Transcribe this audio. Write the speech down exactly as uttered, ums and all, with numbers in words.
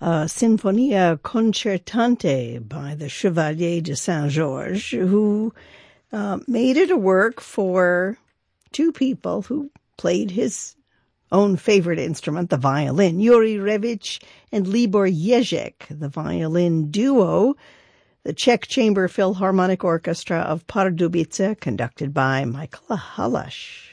a Sinfonia Concertante by the Chevalier de Saint-Georges, who uh, made it a work for two people who played his own favorite instrument, the violin, Yuri Revich and Libor Ježek, the violin duo, the Czech Chamber Philharmonic Orchestra of Pardubice, conducted by Michael Halash.